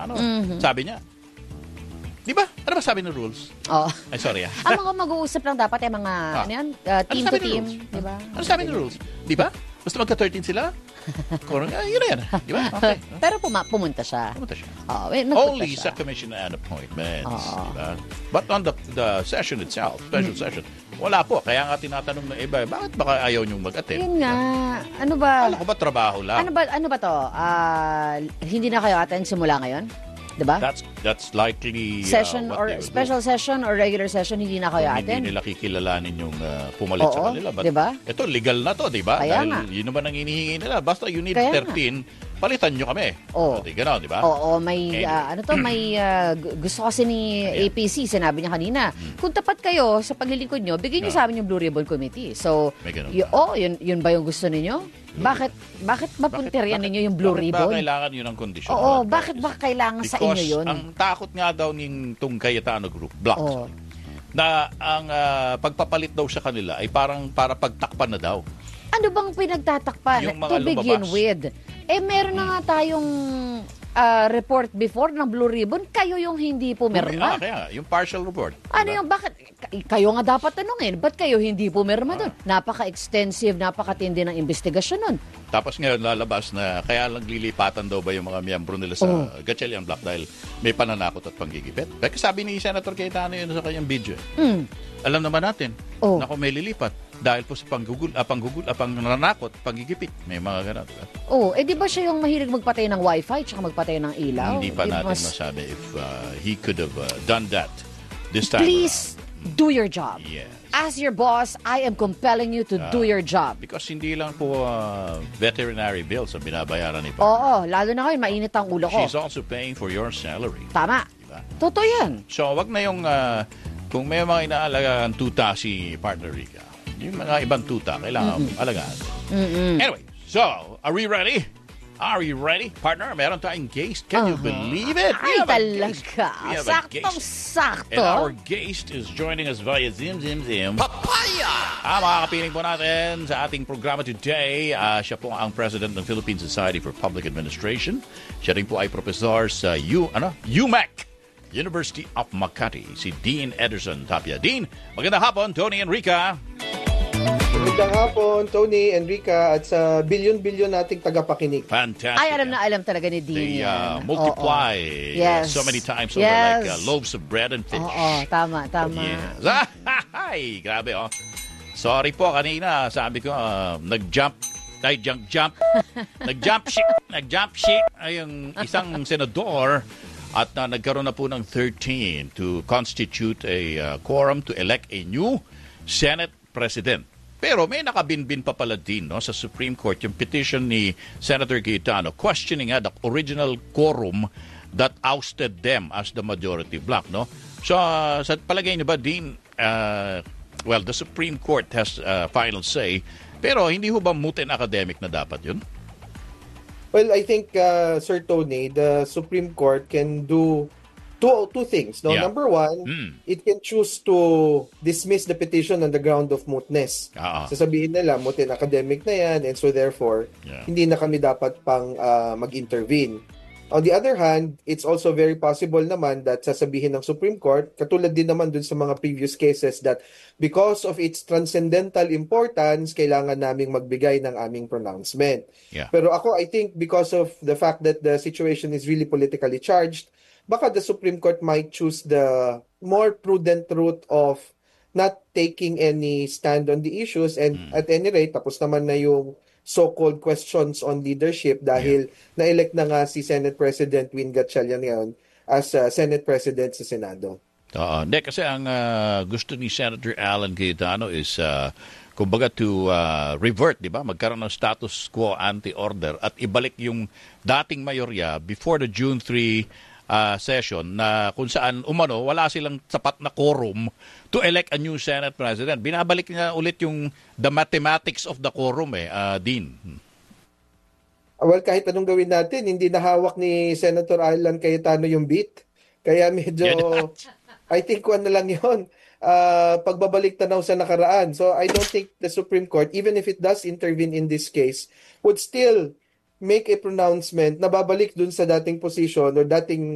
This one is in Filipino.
Cayetano. Sabi niya, di ba? Ano ba sabi ng rules? Oh. Ay, sorry Ang mga mag-uusap lang dapat ay mga, ano yan? Team to team. Di ba? Ano sabi ng rules? Di ba? Basta magka-13 sila? Yun na yan. Di ba? Okay. Pero pumunta siya. Only sa commission and appointments. Diba? But on the session itself, special session, wala po. Kaya nga tinatanong ng iba, bakit baka ayaw niyong mag-attend? Yun nga. Ano ba? Alam ko ba trabaho lang? Ano ba to? Hindi na kayo attend simula ngayon? Diba? That's likely session or special session or regular session, hindi na kayo attend. Hindi nila kikilalanin yung pumalit sa kanila. But diba? Ito, legal na to, diba? Kaya Dahil nga. yun naman ang hinihingi nila. Basta you need Kaya 13, palitan nyo kami. Gano'n, diba? Oo, may, may gusto kasi ni APC, sinabi niya kanina, kung tapat kayo sa paglilingkod nyo, bigyan nyo sa amin yung Blue Ribbon Committee. So, yun ba yung gusto ninyo? Bakit mapunterian ninyo yung Blue Ribbon? Bakit ba kailangan yun ang kondisyon? Oo, bakit ba kailangan sa inyo yun? Because ang takot nga daw ng Cayetano Group, Block, na ang pagpapalit daw sa kanila ay parang para pagtakpan na daw. Ano bang pinagtatakpan? Yung mga to begin with. Meron na nga tayong report before ng Blue Ribbon, kayo yung hindi pumirma. Kaya yung partial report. Ano yung, bakit? Kayo nga dapat tanungin, ba't kayo hindi pumirma doon? Napaka-extensive, napakatindi ng investigasyon nun. Tapos ngayon lalabas na kaya lang lilipatan daw ba yung mga miyembro nila sa Gatchalian Block dahil may pananakot at panggigipit. Kaya sabi ni Senator Cayetano yun sa kanyang video. Alam naman natin na kung may lilipat dahil po sa pangnanakot, panggigipit. May mga ganun. Di ba siya yung mahilig magpatay ng wifi tsaka magpatay ng ilaw? Hindi pa natin masabi if he could have done that this time. Please do your job. Yes. As your boss, I am compelling you to do your job. Because hindi lang po veterinary bills ang binabayaran ni Oo, lalo na ngayon, mainit ang ulo ko. She's also paying for your salary. Tama. Diba? Totoo yan. So, wag na yung, kung may mga inaalagaan tuta si partner Rica, yung mga ibang tuta, kailangan alagaan. Anyway, so, are we ready? Are you ready? Partner, meron tayong guest. Can you believe it? Ay, talaga. Saktong-sakto. And our guest is joining us via Zim. Papaya! Mga kapiling po natin sa ating programa today. Siya po ang President ng Philippine Society for Public Administration. Siya rin po ay professor sa UMAC, University of Makati. Si Dean Ederson Tapia. Dean, magandang hapon, Tony and Rica. Magandang hapon, Tony, Enrica, at sa bilyon-bilyon nating tagapakinig. Fantastic. Ay, alam talaga ni Dean. They multiply so many times over like loaves of bread and fish. Oo, tama. Yes. Ay, grabe, Sorry po, kanina, sabi ko, nag-jump ship ay yung isang senador at nagkaroon na po ng 13 to constitute a quorum to elect a new Senate President. Pero may nakabinbin pa pala din sa Supreme Court yung petition ni Senator Cayetano questioning the original quorum that ousted them as the majority bloc. No? So sa palagay niyo ba, Dean, the Supreme Court has final say, pero hindi ho ba moot and academic na dapat yun? Well, I think, Sir Tony, the Supreme Court can do two things. No? Yeah. Number one, it can choose to dismiss the petition on the ground of mootness. Sasabihin nila, moot and academic na yan, and so therefore, hindi na kami dapat pang mag-intervene. On the other hand, it's also very possible naman that sasabihin ng Supreme Court, katulad din naman dun sa mga previous cases, that because of its transcendental importance, kailangan naming magbigay ng aming pronouncement. Yeah. Pero ako, I think because of the fact that the situation is really politically charged, baka the Supreme Court might choose the more prudent route of not taking any stand on the issues, and at any rate, tapos naman na yung so-called questions on leadership dahil na-elect na nga si Senate President Win Gatchalian ngayon as Senate President sa Senado. Hindi, kasi ang gusto ni Senator Alan Cayetano is kumbaga to revert, di ba? Magkaroon ng status quo ante-order at ibalik yung dating mayorya before the June 3 session na kung saan wala silang sapat na quorum to elect a new Senate President. Binabalik niya ulit yung the mathematics of the quorum Dean. Well, kahit anong gawin natin, hindi nahawak ni Senator Alan Cayetano yung beat. Kaya medyo, I think na lang yun. Pagbabalik tanaw sa nakaraan. So I don't think the Supreme Court, even if it does intervene in this case, would still make a pronouncement na babalik dun sa dating position or dating